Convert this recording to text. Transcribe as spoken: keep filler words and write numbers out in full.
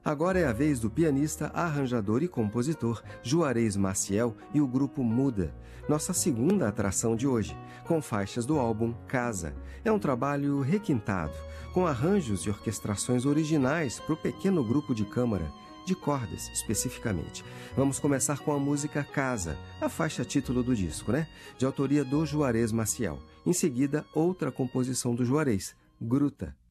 Agora é a vez do pianista, arranjador e compositor Juarez Maciel e o grupo Muda, nossa segunda atração de hoje, com faixas do álbum Casa. É um trabalho requintado, com arranjos e orquestrações originais para o pequeno grupo de câmara, de cordas especificamente. Vamos começar com a música Casa, a faixa título do disco, né? De autoria do Juarez Maciel. Em seguida, outra composição do Juarez, Gruta.